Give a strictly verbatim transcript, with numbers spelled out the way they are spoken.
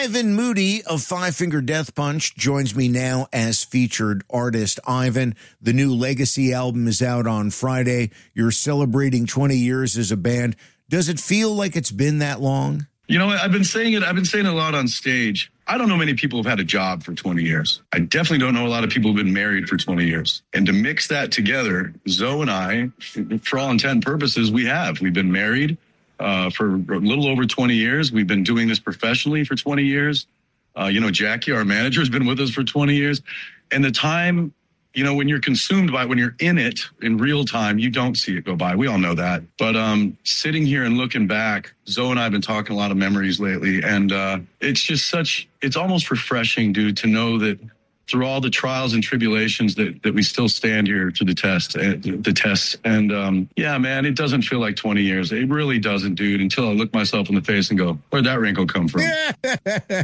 Ivan Moody of Five Finger Death Punch joins me now as featured artist. Ivan, the new Legacy album is out on Friday. You're celebrating twenty years as a band. Does it feel like it's been that long? You know, I've been saying it. I've been saying it a lot on stage. I don't know many people who've had a job for twenty years. I definitely don't know a lot of people who've been married for twenty years. And to mix that together, Zoe and I, for all intent and purposes, we have. We've been married uh, for a little over twenty years. We've been doing this professionally for twenty years. Uh, you know, Jackie, our manager, has been with us for twenty years. And the time, you know, when you're consumed by it, when you're in it in real time, you don't see it go by. We all know that. But um, sitting here and looking back, Zoe and I have been talking a lot of memories lately. And uh, it's just such, it's almost refreshing, dude, to know that through all the trials and tribulations that, that we still stand here to the test, uh, the tests. And um, yeah, man, it doesn't feel like twenty years. It really doesn't, dude, until I look myself in the face and go, where'd that wrinkle come from?